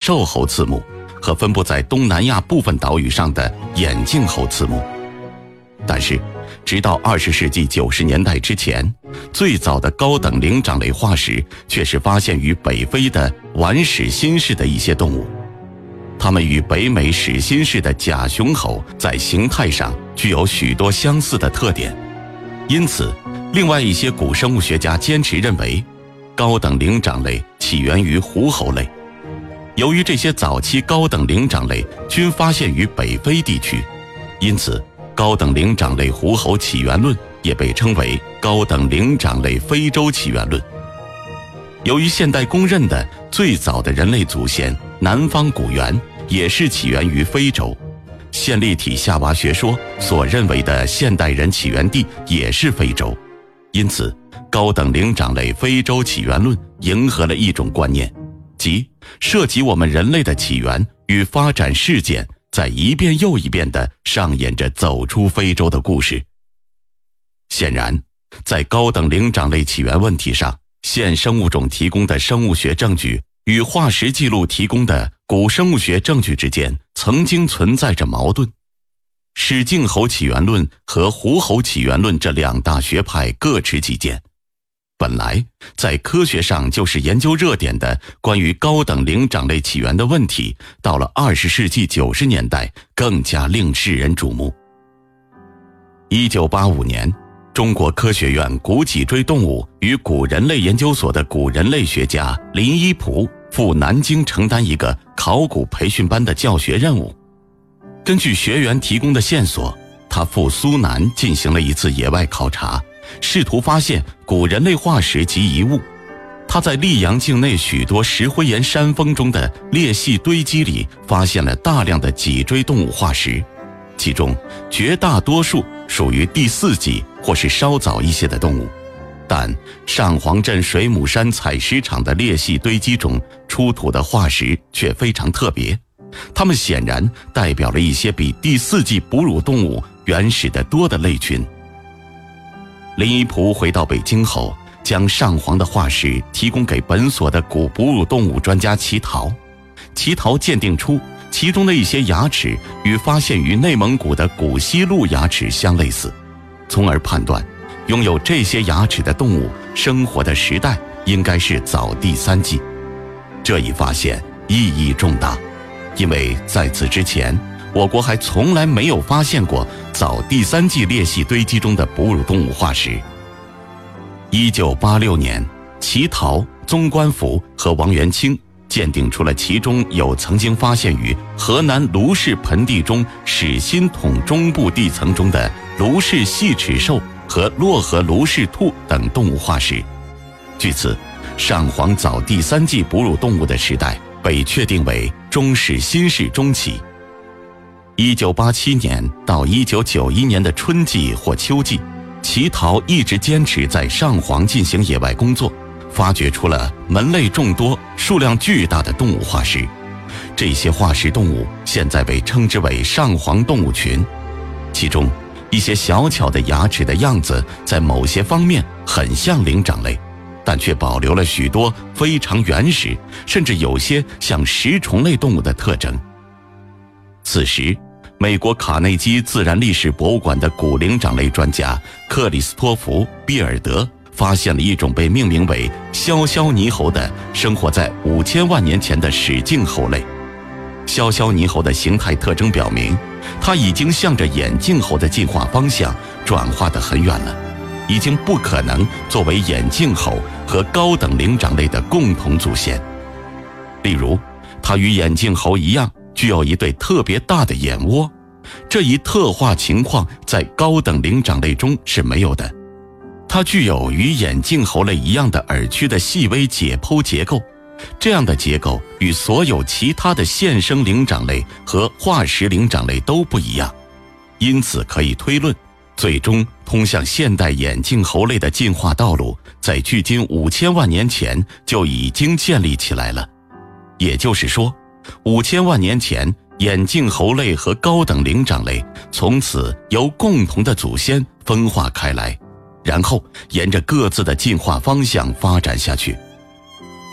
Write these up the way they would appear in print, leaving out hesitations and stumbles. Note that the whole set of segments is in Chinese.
兽猴刺目和分布在东南亚部分岛屿上的眼镜猴刺目。但是直到20世纪90年代之前，最早的高等灵长类化石却是发现于北非的晚始新世的一些动物，它们与北美始新世的甲雄猴在形态上具有许多相似的特点。因此另外一些古生物学家坚持认为，高等灵长类起源于狐猴类。由于这些早期高等灵长类均发现于北非地区，因此高等灵长类狐猴起源论也被称为高等灵长类非洲起源论。由于现代公认的最早的人类祖先南方古猿也是起源于非洲，线粒体下巴学说所认为的现代人起源地也是非洲，因此高等灵长类非洲起源论迎合了一种观念，即涉及我们人类的起源与发展事件在一遍又一遍地上演着走出非洲的故事。显然，在高等灵长类起源问题上，现生物种提供的生物学证据与化石记录提供的古生物学证据之间曾经存在着矛盾。始镜猴起源论和狐猴起源论这两大学派各持己见。本来在科学上就是研究热点的关于高等灵长类起源的问题，到了20世纪90年代更加令世人瞩目。1985年，中国科学院古脊椎动物与古人类研究所的古人类学家林一仆赴南京承担一个考古培训班的教学任务。根据学员提供的线索，他赴苏南进行了一次野外考察，试图发现古人类化石及遗物。他在溧阳境内许多石灰岩山峰中的裂隙堆积里发现了大量的脊椎动物化石，其中绝大多数属于第4纪或是稍早一些的动物，但上黄镇水母山采石场的裂隙堆积中出土的化石却非常特别，它们显然代表了一些比第4纪哺乳动物原始的多的类群。林一仆回到北京后，将上黄的化石提供给本所的古哺乳动物专家齐陶。齐陶鉴定出其中的一些牙齿与发现于内蒙古的古西路牙齿相类似，从而判断拥有这些牙齿的动物生活的时代应该是早第3纪。这一发现意义重大，因为在此之前我国还从来没有发现过早第3纪裂隙堆积中的哺乳动物化石。1986年，齐陶、宗观福和王元清鉴定出了其中有曾经发现于河南卢氏盆地中始新桶中部地层中的卢氏细齿兽和洛河卢氏兔等动物化石。据此，上黄早第3纪哺乳动物的时代被确定为中始新世中期。1987年到1991年的春季或秋季，齐陶一直坚持在上黄进行野外工作，发掘出了门类众多、数量巨大的动物化石。这些化石动物现在被称之为上黄动物群，其中一些小巧的牙齿的样子在某些方面很像灵长类，但却保留了许多非常原始，甚至有些像食虫类动物的特征。此时，美国卡内基自然历史博物馆的古灵长类专家克里斯托弗·比尔德发现了一种被命名为肖肖尼猴的生活在5000万年前的始镜猴类。肖肖尼猴的形态特征表明，它已经向着眼镜猴的进化方向转化得很远了，已经不可能作为眼镜猴和高等灵长类的共同祖先。例如，它与眼镜猴一样具有一对特别大的眼窝，这一特化情况在高等灵长类中是没有的。它具有与眼镜猴类一样的耳区的细微解剖结构，这样的结构与所有其他的现生灵长类和化石灵长类都不一样，因此可以推论，最终通向现代眼镜猴类的进化道路在距今5000万年前就已经建立起来了。也就是说，5000万年前，眼镜猴类和高等灵长类从此由共同的祖先分化开来，然后沿着各自的进化方向发展下去。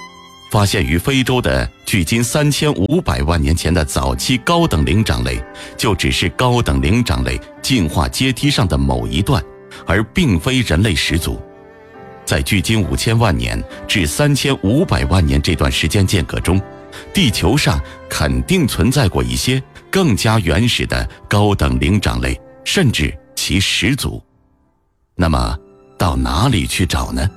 发现于非洲的距今3500万年前的早期高等灵长类，就只是高等灵长类进化阶梯上的某一段，而并非人类始祖。在距今5000万年至3500万年这段时间间隔中，地球上肯定存在过一些更加原始的高等灵长类，甚至其始祖。那么到哪里去找呢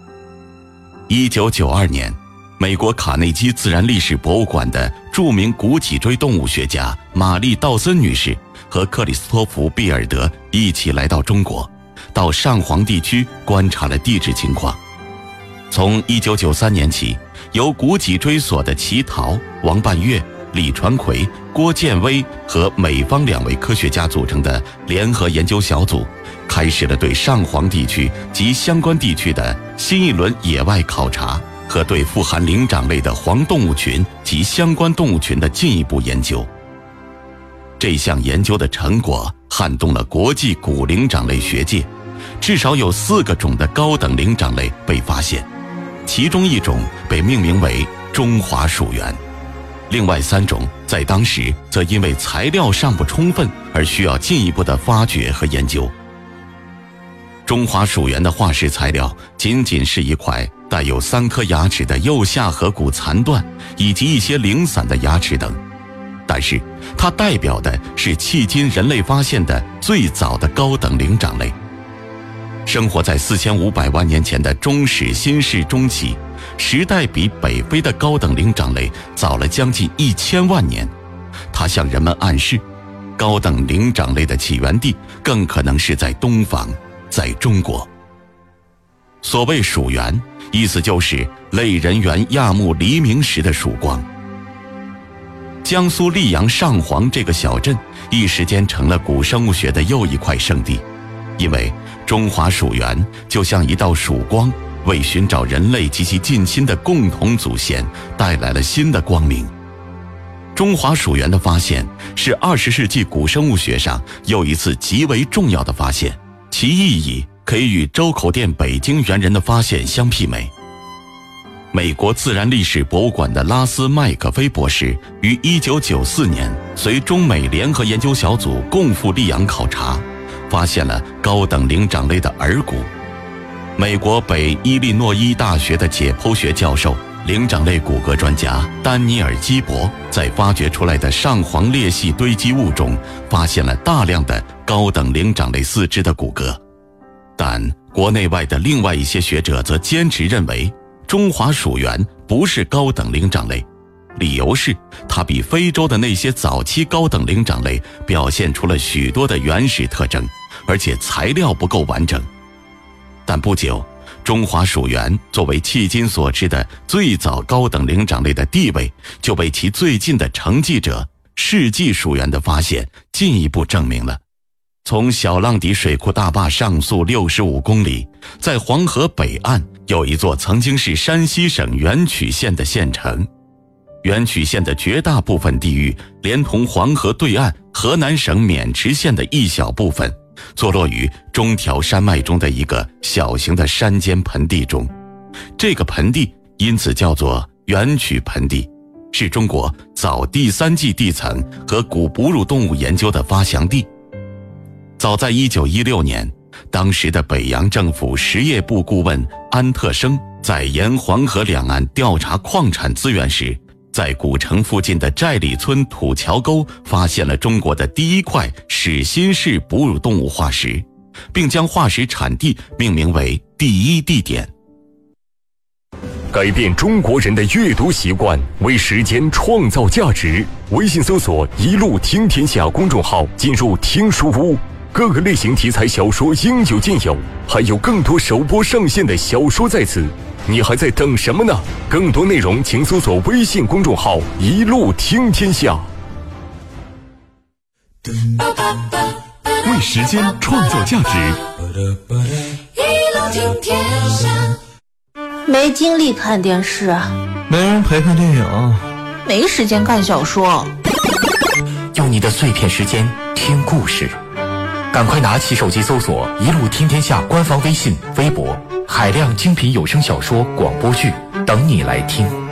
？1992年，美国卡内基自然历史博物馆的著名古脊椎动物学家玛丽·道森女士和克里斯托弗·毕尔德一起来到中国，到上黄地区观察了地质情况。从1993年起，由古脊椎所的齐陶、王半月、李传奎、郭建威和美方2位科学家组成的联合研究小组，开始了对上黄地区及相关地区的新一轮野外考察和对富含灵长类的黄动物群及相关动物群的进一步研究。这项研究的成果撼动了国际古灵长类学界，至少有4个种的高等灵长类被发现，其中1种被命名为中华鼠螈，另外3种在当时则因为材料尚不充分而需要进一步的发掘和研究。中华鼠螈的化石材料仅仅是一块带有3颗牙齿的右下颌骨残断以及一些零散的牙齿等，但是它代表的是迄今人类发现的最早的高等灵长类。生活在4500万年前的中始新世中期，时代比北非的高等灵长类早了将近1000万年。它向人们暗示，高等灵长类的起源地更可能是在东方，在中国。所谓鼠螈，意思就是类人猿亚目黎明时的曙光。江苏溧阳上黄这个小镇一时间成了古生物学的又一块圣地，因为中华鼠螈就像一道曙光，为寻找人类及其近亲的共同祖先带来了新的光明。中华鼠螈的发现是20世纪古生物学上又一次极为重要的发现，其意义可以与周口店北京猿人的发现相媲美。美国自然历史博物馆的拉斯麦克菲博士于1994年随中美联合研究小组共赴溧阳考察，发现了高等灵长类的耳骨。美国北伊利诺伊大学的解剖学教授、灵长类骨骼专家丹尼尔·基伯在发掘出来的上黄裂隙堆积物中，发现了大量的高等灵长类四肢的骨骼。但国内外的另外一些学者则坚持认为，中华鼠螈不是高等灵长类，理由是它比非洲的那些早期高等灵长类表现出了许多的原始特征，而且材料不够完整。但不久，中华鼠螈作为迄今所知的最早高等灵长类的地位，就被其最近的承继者世纪鼠螈的发现进一步证明了。从小浪底水库大坝上溯65公里，在黄河北岸有一座曾经是山西省垣曲县的县城。垣曲县的绝大部分地域，连同黄河对岸河南省渑池县的一小部分，坐落于中条山脉中的一个小型的山间盆地中。这个盆地因此叫做垣曲盆地，是中国早第3纪地层和古哺乳动物研究的发祥地。早在1916年，当时的北洋政府实业部顾问安特生在沿黄河两岸调查矿产资源时，在古城附近的寨里村土桥沟发现了中国的第一块始新世哺乳动物化石，并将化石产地命名为第一地点。 改变中国人的阅读习惯，为时间创造价值。微信搜索“一路听天下”公众号，进入听书屋，各个类型题材小说应有尽有，还有更多首播上线的小说在此，你还在等什么呢？更多内容请搜索微信公众号“一路听天下”。 为时间创造价值， 一路听天下。 没精力看电视， 没人陪看电影， 没时间看小说， 用你的碎片时间听故事，赶快拿起手机搜索“一路听天下”官方微信、微博，海量精品有声小说、广播剧等你来听。